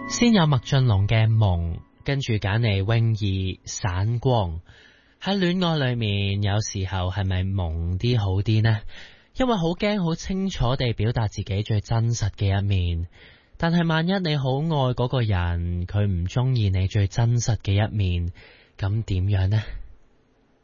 先有麥浚龍嘅夢，跟住揀嚟泳兒散光。喺戀愛裏面，有時候係咪朦啲好啲呢？因為好驚好清楚地表達自己最真實嘅一面，但係萬一你好愛嗰個人，佢唔中意你最真實嘅一面，咁點樣呢？